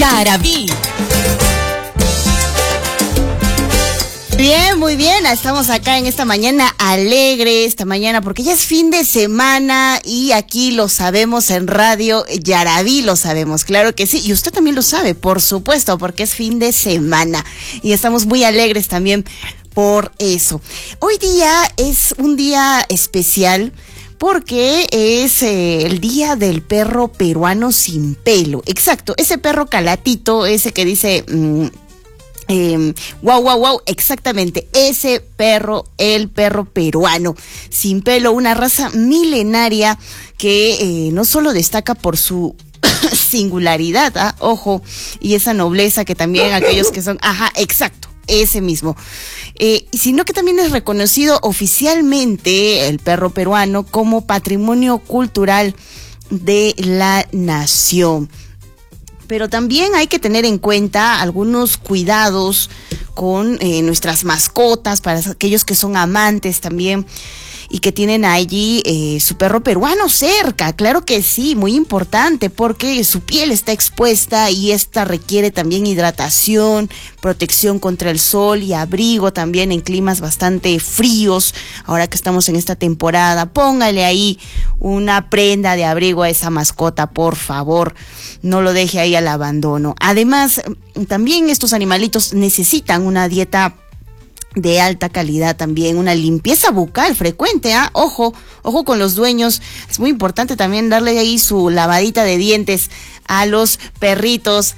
Yaraví. Bien, muy bien, estamos acá en esta mañana alegre, esta mañana porque ya es fin de semana y aquí lo sabemos en Radio Yaraví, lo sabemos, claro que sí, y usted también lo sabe, por supuesto, porque es fin de semana y estamos muy alegres también por eso. Hoy día es un día especial porque es el día del perro peruano sin pelo, exacto, ese perro calatito, ese que dice... wow, exactamente, ese perro, el perro peruano sin pelo, una raza milenaria que no solo destaca por su singularidad, ojo, y esa nobleza que también aquellos que son, exacto, ese mismo, sino que también es reconocido oficialmente el perro peruano como patrimonio cultural de la nación. Pero también hay que tener en cuenta algunos cuidados con nuestras mascotas, para aquellos que son amantes también y que tienen allí su perro peruano cerca. Claro que sí, muy importante, porque su piel está expuesta y esta requiere también hidratación, protección contra el sol y abrigo también en climas bastante fríos. Ahora que estamos en esta temporada, póngale ahí una prenda de abrigo a esa mascota, por favor. No lo deje ahí al abandono. Además, también estos animalitos necesitan una dieta de alta calidad también, una limpieza bucal frecuente, ojo con los dueños. Es muy importante también darle ahí su lavadita de dientes a los perritos,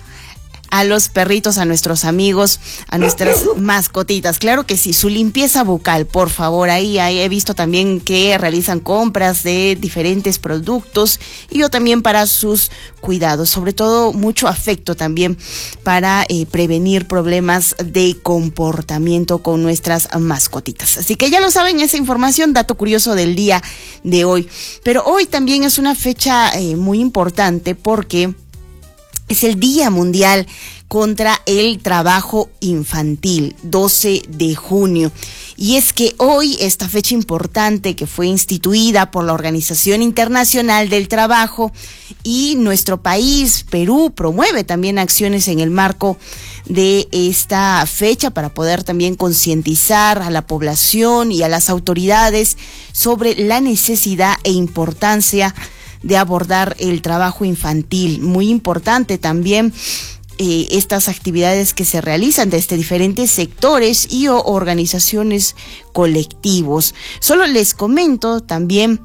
a nuestros amigos, a nuestras mascotitas. Claro que sí, su limpieza bucal, por favor. Ahí he visto también que realizan compras de diferentes productos y yo también para sus cuidados, sobre todo mucho afecto también para prevenir problemas de comportamiento con nuestras mascotitas. Así que ya lo saben, esa información, dato curioso del día de hoy. Pero hoy también es una fecha muy importante porque es el Día Mundial contra el Trabajo Infantil, 12 de junio. Y es que hoy, esta fecha importante que fue instituida por la Organización Internacional del Trabajo y nuestro país, Perú, promueve también acciones en el marco de esta fecha para poder también concientizar a la población y a las autoridades sobre la necesidad e importancia de abordar el trabajo infantil. Muy importante también estas actividades que se realizan desde diferentes sectores y organizaciones colectivos. Solo les comento también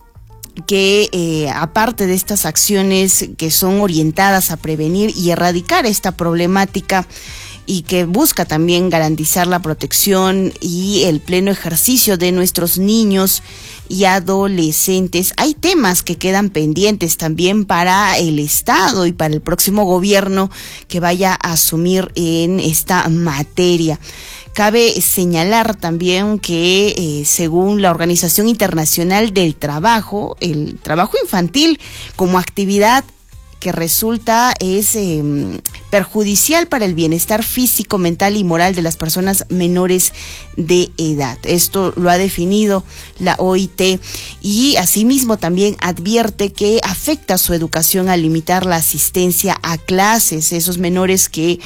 que aparte de estas acciones que son orientadas a prevenir y erradicar esta problemática y que busca también garantizar la protección y el pleno ejercicio de nuestros niños y adolescentes, hay temas que quedan pendientes también para el Estado y para el próximo gobierno que vaya a asumir en esta materia. Cabe señalar también que según la Organización Internacional del Trabajo, el trabajo infantil como actividad que resulta es perjudicial para el bienestar físico, mental y moral de las personas menores de edad. Esto lo ha definido la OIT y asimismo también advierte que afecta su educación al limitar la asistencia a clases. Esos menores que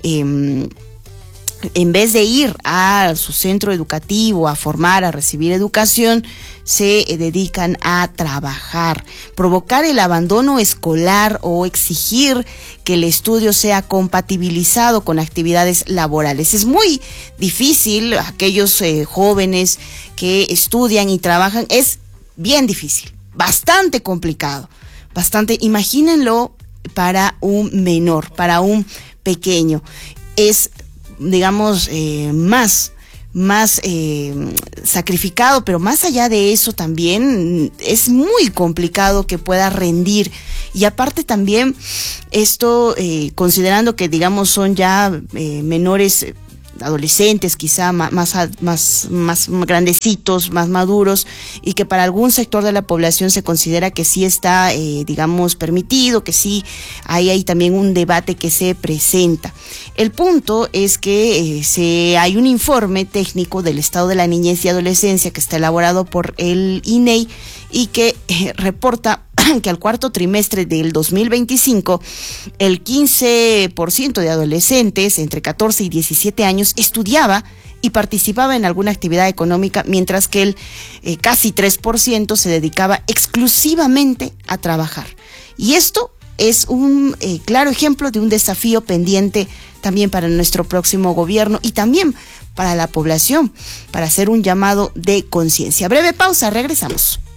en vez de ir a su centro educativo a formar, a recibir educación, se dedican a trabajar. Provocar el abandono escolar o exigir que el estudio sea compatibilizado con actividades laborales. Es muy difícil, aquellos jóvenes que estudian y trabajan, es bien difícil, bastante complicado, imagínenlo para un menor, para un pequeño. Es digamos, más sacrificado, pero más allá de eso también es muy complicado que pueda rendir. Y aparte también esto, considerando que digamos son ya menores, adolescentes quizá más grandecitos, más maduros, y que para algún sector de la población se considera que sí está, digamos, permitido, que sí hay también un debate que se presenta. El punto es que hay un informe técnico del estado de la niñez y adolescencia que está elaborado por el INEI y que reporta que al cuarto trimestre del 2025, el 15% de adolescentes entre 14 y 17 años estudiaba y participaba en alguna actividad económica, mientras que el casi 3% se dedicaba exclusivamente a trabajar. Y esto es un claro ejemplo de un desafío pendiente también para nuestro próximo gobierno y también para la población, para hacer un llamado de conciencia. Breve pausa, regresamos.